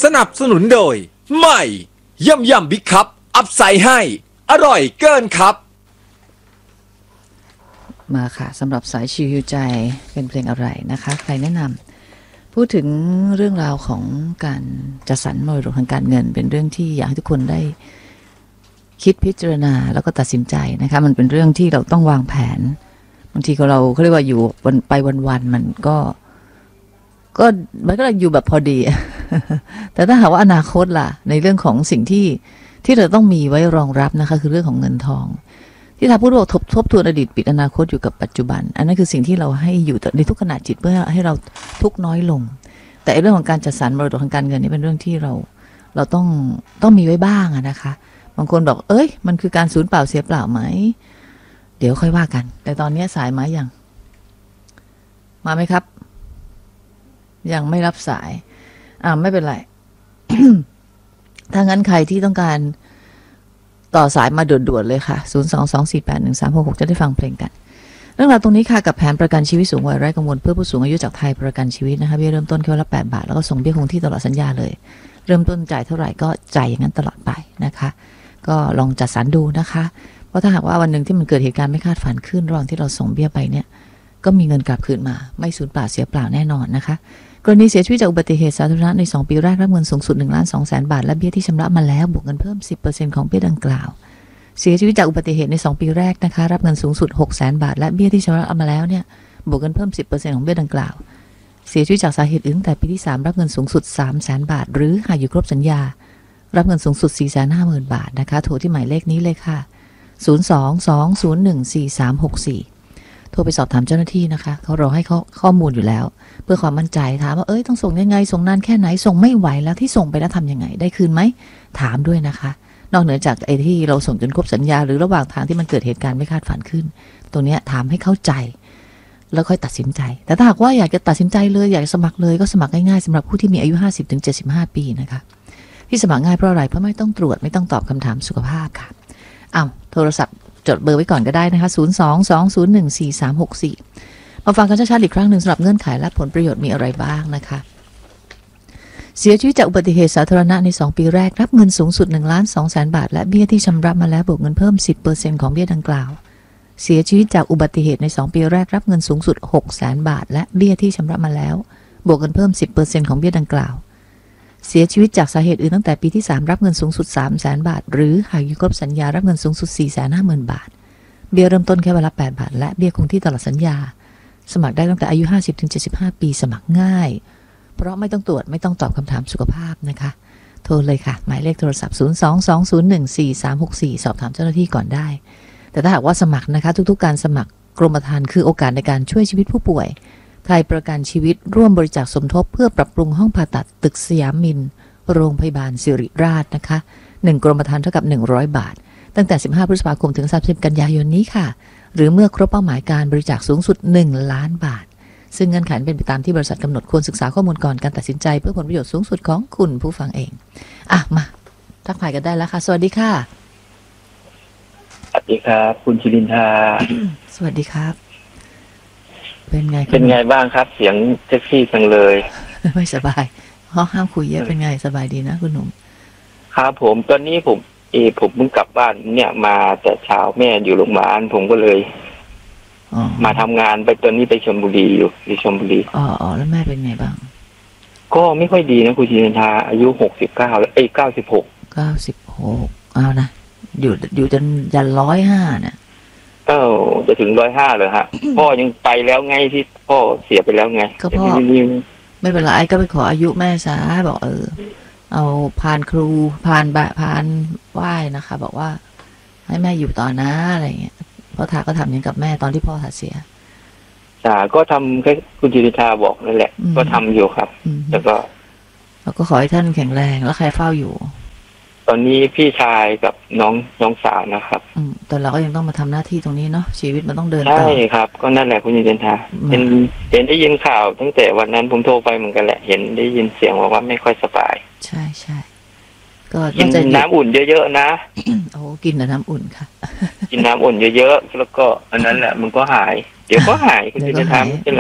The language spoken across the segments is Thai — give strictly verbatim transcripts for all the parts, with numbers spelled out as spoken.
สนับสนุนโดยใหม่ย่ำย่ำบิ๊กคัพอัพไซด์ให้อร่อยเกินครับมาค่ะสำหรับสายชิวใจเป็นเพลงอะไรนะคะใครแนะนำพูดถึงเรื่องราวของการจัดสรรมรดกทางการเงินเป็นเรื่องที่อยากให้ทุกคนได้คิดพิจารณาแล้วก็ตัดสินใจนะคะมันเป็นเรื่องที่เราต้องวางแผนบางทีเราเขาเรียกว่าอยู่วันไปวันๆมันก็ก็มันก็อยู่แบบพอดี แต่ถ้าหากว่าอนาคตล่ะในเรื่องของสิ่งที่ที่เราต้องมีไว้รองรับนะคะคือเรื่องของเงินทองที่ถ้าพูดว่าทบทบทวนอดีตปิดอนาคตอยู่กับปัจจุบันอันนั้นคือสิ่งที่เราให้อยู่ในทุกขณะจิตเพื่อให้เราทุกน้อยลงแต่เรื่องของการจัดสรรมรดกทางการเงินนี่เป็นเรื่องที่เราเราต้องต้องมีไว้บ้างนะคะบางคนบอกเอ้ยมันคือการสูญเปล่าเสียเปล่าไหมเดี๋ยวค่อยว่ากันแต่ตอนนี้สายมายังมาไหมครับยังไม่รับสายอ่าไม่เป็นไร ถ้างั้นใครที่ต้องการต่อสายมาด่วนๆเลยค่ะศูนย์ สอง สอง สี่ แปด หนึ่ง สาม หก หกจะได้ฟังเพลงกันเรื่องราวตรงนี้ค่ะกับแผนประกันชีวิตสูงวัยไร้กังวลเพื่อผู้สูงอายุจากไทยประกันชีวิตนะคะเบี้ยเริ่มต้นแค่วันละแปดบาทแล้วก็ส่งเบี้ยคงที่ตลอดสัญญาเลยเริ่มต้นจ่ายเท่าไหร่ก็จ่ายอย่างนั้นตลอดไปนะคะก็ลองจัดสรรดูนะคะเพราะถ้าหากว่าวันหนึ่งที่มันเกิดเหตุการณ์ไม่คาดฝันขึ้นระหว่างที่เราส่งเบี้ยไปเนี่ยก็มีเงินกลับคืนมาไม่สูญเปล่าเสียเปล่าแน่นอนนะคะกรณีเสียชีวิตจากอุบัติเหตุสาธารณะในสองปีแรกรับเงินสูงสุด หนึ่งล้านสองแสน บาทและเบี้ยที่ชำระมาแล้วบวกเงินเพิ่ม สิบเปอร์เซ็นต์ ของเบี้ยดังกล่าวเสียชีวิตจากอุบัติเหตุในสองปีแรกนะคะรับเงินสูงสุด หกแสน บาทและเบี้ยที่ชำระมาแล้วเนี่ยบวกเงินเพิ่ม สิบเปอร์เซ็นต์ ของเบี้ยดังกล่าวเสียชีวิตจากสาเหตุอื่นตั้งแต่ปีที่สามรับเงินสูงสุด สามแสน บาทหรือหากอยู่ครบสัญญารับเงินสูงสุด สี่แสนห้าหมื่น บาทนะคะโทรที่หมายเลขนี้เลยค่ะศูนย์ สอง สอง ศูนย์ หนึ่ง สี่ สาม หก สี่โทรไปสอบถามเจ้าหน้าที่นะคะเขารอให้ข้อข้อมูลอยู่แล้วเพื่อความมั่นใจถามว่าเอ้ยต้องส่งยังไงส่งนานแค่ไหนส่งไม่ไหวแล้วที่ส่งไปแล้วทำยังไงได้คืนไหมถามด้วยนะคะนอกเหนือจากไอ้ที่เราส่งจนครบสัญญาหรือระหว่างทางที่มันเกิดเหตุการณ์ไม่คาดฝันขึ้นตรงนี้ถามให้เข้าใจแล้วค่อยตัดสินใจแต่ถ้าหากว่าอยากจะตัดสินใจเลยอยากจะสมัครเลยก็สมัครง่ายๆสำหรับผู้ที่มีอายุ ห้าสิบถึงเจ็ดสิบห้า ปีนะคะที่สมัครง่ายเพราะอะไรเพราะไม่ต้องตรวจไม่ต้องตอบคำถามสุขภาพค่ะอ้าวโทรศัพท์จดเบอร์ไว้ก่อนก็ได้นะคะศูนย์ สอง สอง ศูนย์ หนึ่ง สี่ สาม หก สี่มาฟังกันชัดๆอีกครั้งหนึ่งสำหรับเงื่อนไขและผลประโยชน์มีอะไรบ้างนะคะเสียชีวิตจากอุบัติเหตุสาธารณะในสองปีแรกรับเงินสูงสุด หนึ่งล้านสองแสน บาทและเบี้ยที่ชำระมาแล้วบวกเงินเพิ่ม สิบเปอร์เซ็นต์ ของเบี้ยดังกล่าวเสียชีวิตจากอุบัติเหตุในสองปีแรกรับเงินสูงสุด หกแสน บาทและเบี้ยที่ชำระมาแล้วบวกเงินเพิ่ม สิบเปอร์เซ็นต์ ของเบี้ยดังกล่าวเสียชีวิตจากสาเหตุอื่นตั้งแต่ปีที่สามรับเงินสูงสุด สามแสน บาทหรือหากอยู่ครบสัญญารับเงินสูงสุด สี่แสนห้าหมื่น บาทเบี้ยเริ่มต้นแค่วันละแปดบาทและเบี้ยคงที่ตลอดสัญญาสมัครได้ตั้งแต่อายุ ห้าสิบถึงเจ็ดสิบห้า ปีสมัครง่ายเพราะไม่ต้องตรวจไม่ต้องตอบคำถามสุขภาพนะคะโทรเลยค่ะหมายเลขโทรศัพท์ศูนย์ สอง สอง ศูนย์ หนึ่ง สี่ สาม หก สี่สอบถามเจ้าหน้าที่ก่อนได้แต่ถ้าหากว่าสมัครนะคะทุกๆการสมัครกรมธรรม์คือโอกาสในการช่วยชีวิตผู้ป่วยไทยประกันชีวิตร่วมบริจาคสมทบเพื่อปรับปรุงห้องผ่าตัดตึกสยามมินโรงพยาบาลสิริราชนะคะหนึ่งกรมธรรม์เท่ากับหนึ่งร้อยบาทตั้งแต่สิบห้าพฤษภาคมถึงสามสิบกันยายนนี้ค่ะหรือเมื่อครบเป้าหมายการบริจาคสูงสุดหนึ่งล้านบาทซึ่งเงื่อนไขเป็นไปตามที่บริษัทกำหนดควรศึกษาข้อมูลก่อนการตัดสินใจเพื่อผลประโยชน์สูงสุดของคุณผู้ฟังเองอ่ะมาทักทายกันได้แล้วค่ะสวัสดีค่ะสวัสดีครับคุณชิรินทาสวัสดีครับเป็นไงเป็นไงบ้างครับเสียงเซ็กซี่จังเลยไม่สบายห้องห้ามคุยเยอะเป็นไงสบายดีนะคุณหนุ่มครับผมตอนนี้ผมเออผมเพิ่งกลับบ้านเนี่ยมาแต่เช้าแม่อยู่โรงพยาบาลผมก็เลยมาทำงานไปตอนนี้ไปชลบุรีอยู่ที่ชลบุรีอ๋ออ๋อแล้วแม่เป็นไงบ้างก็ไม่ค่อยดีนะคุณชิรินทาอายุหกสิบเก้าแล้วเอ้ยเก้าสิบหกเก้าสิบหกเอานะอยู่อยู่จนยันร้อยห้าเนี่ยเอ้าจะถึงร้อยห้าเลยฮะ พ่อยังไปแล้วไงที่พ่อเสียไปแล้วไงก็พ่อไม่เป็นไรก็ไปขออายุแม่ซะบอกเออเอาพานครูพานบะพานไหว้นะคะบอกว่าให้แม่อยู่ต่อนะอะไรเงี้ยพ่อทาก็ทำอย่างกับแม่ตอนที่พ่อทาเสียจ้าก็ทำแค่คุณจิริธาบอกนั่นแหละก็ทำอยู่ครับแล้วก็แล้วก็ขอให้ท่านแข็งแรงแล้วใครเฝ้าอยู่ตอนนี้พี่ชายกับน้องน้องสาวนะครับอืมแต่เราก็ยังต้องมาทำหน้าที่ตรงนี้เนาะชีวิตมันต้องเดินต่อใช่ครับก็นั่นแหละคุณจิริธาเห็นเห็นได้ยินข่าวตั้งแต่วันนั้นผมโทรไปเหมือนกันแหละเห็นได้ยินเสียงบอกว่าไม่ค่อยสบายใช่ใช่ก็กินน้ำอุ่นเยอะๆนะโอ้กินแต่น้ำอุ่นค่ะกินน้ำอุ่นเยอะๆแล้วก็อันนั้นแหละมันก็หายเดี๋ยวก็หายคุณจิริธาไม่เป็นไรละ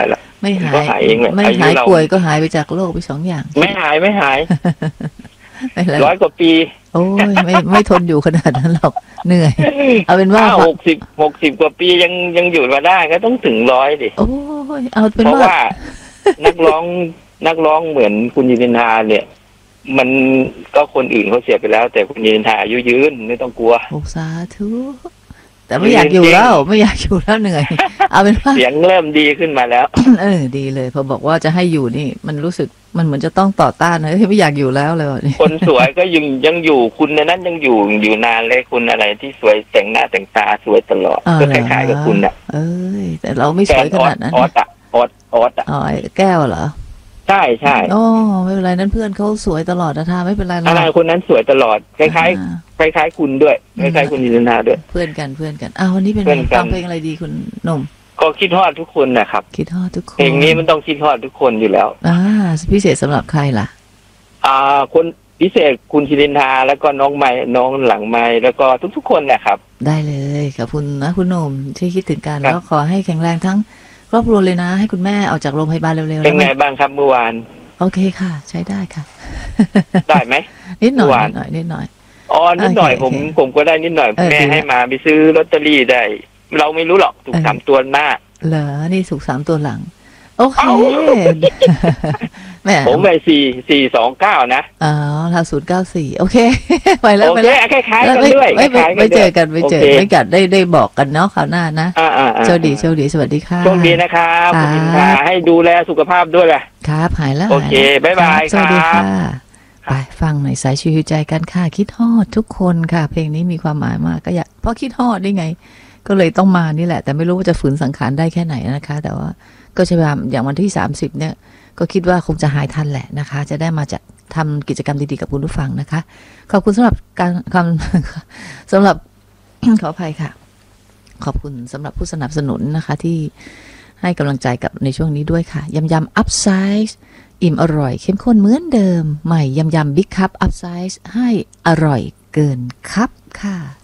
ไม่หายก็หายเองแหละไม่อายุหายเราป่วยก็หายไปจากโลกไปสองอย่างไม่หายไม่หายไม่เป็นไรร้อยกว่าปีโอ้ยไม่ไม่ทนอยู่ขนาดนั้นหรอกเหนื่อย เอาเป็นว่าถ้าหกสิบหกสิบกว่าปียังยังอยู่มาได้ก็ต้องถึงร้อยดิโอ้ยเอาเป็นเพราะว่าว่า นักร้องนักร้องเหมือนคุณยินทาเนี่ย มันก็คนอื่นเขาเสียไปแล้ว แต่คุณยินทาอายุยืนไม่ต้องกลัวโอ้สาธุแต่ไม่อยากอยู่แล้วไม่อยากอยู่แล้วเหนื่อย เอาเป็นว่าเสียงเริ่มดีขึ้นมาแล้วเออดีเลยพอบอกว่าจะให้อยู่นี่ มันรู้สึกมันเหมือนจะต้องต่อต้านนะไม่อยากอยู่แล้วเลยนี่คนสวยก็ยังยังอยู่คุณในนั้นยังอยู่อยู่นานเลยคุณอะไรที่สวยแต่งหน้าแต่งตาสวยตลอดก็คล้ายๆกับคุณน่ะเอ้ยแต่เราไม่สวยขนาดนั้นออสอะออสออสอะอ๋อแก้วเหรอใช่ใช่โอ้ไม่เป็นไรนั้นเพื่อนเขาสวยตลอดนะท่าไม่เป็นไรหรอกอะไรคนนั้นสวยตลอดคล้ายๆคล้ายๆคุณด้วยคล้ายๆคุณยินทาด้วยเพื่อนกันเพื่อนกันอ้าววันนี้เป็นเพื่อนกันฟังเพลงอะไรดีคุณหนุ่มก็คิดฮอดทุกคนนะครับคิดฮอดทุกคนเพลงนี้มันต้องคิดฮอดทุกคนอยู่แล้วอ่าพิเศษสำหรับใครล่ะอ่าคนพิเศษคุณชิรินทาแล้วก็น้องไม้น้องหลังไม้แล้วก็ทุกๆคนนะครับได้เลยขอบคุณนะคุณหนุ่มที่คิดถึงกันครับแล้วขอให้แข็งแรงทั้งครอบครัวเลยนะ ให้คุณแม่ออกจากโรงพยาบาลเร็วๆเป็นแล้วไงบ้างครับเมื่อวานโอเคค่ะ ใช้ได้ค่ะได้ไหมนิดหน่อยเมื่อวานนิดหน่อยนิดหน่อยอ๋อนิดหน่อยโอเคผมโอเคผมก็ได้นิดหน่อยเออแม่ดีให้มาไปซื้อลอตเตอรี่ได้ เราไม่รู้หรอกถูกเออสามตัวหน้าเหรอนี่สุกสามตัวหลัง โอเคเอ้าแม่ผมไปสี่สี่สองเก้านะอ๋อทาศูนย์เก้าสี่โอเค ไปแล้วโอไปเคแล้วคล้ายๆแล้วกันไม่ด้วยไม่คล้ายๆไม่เจอด้วยกันไม่เจอโคไม่กัดได้ได้บอกกันเนาะคราวหน้านะอ่าอ่าอ่าโชคดีโชคดีสวัสดีค่ะโชคดีนะครับครัคุบณชิรินทาให้ดูแลสุขภาพด้วยแหละครับหายแล้วโอเคหแล้วบ๊ายบายครับสวัสดีครับค่ะไปฟังหน่อยสายชีวิตใจกันค่ะคิดฮอดทุกคนค่ะ เพลงนี้มีความหมายมากก็อยากเพราะคิดฮอดได้ไง ก็เลยต้องมานี่แหละ แต่ไม่รู้ว่าจะฝืนสังขารได้แค่ไหนนะคะ แต่ว่าก็จะพยายามอย่างวันที่สามสิบเนี่ย ก็คิดว่าคงจะหายทันแหละนะคะ จะได้มาจะทำกิจกรรมดีๆกับคุณผู้ฟังนะคะขอบคุณสำหรับการคำ สำหรับ ขออภัยค่ะ ขอบคุณสำหรับผู้สนับสนุนนะคะ ที่ให้กำลังใจกับในช่วงนี้ด้วยค่ะยำยำอัพไซส์อิ่มอร่อยเข้มข้นเหมือนเดิมใหม่ยำยำบิ๊กคัพอัพไซส์ให้อร่อยเกินคัพค่ะ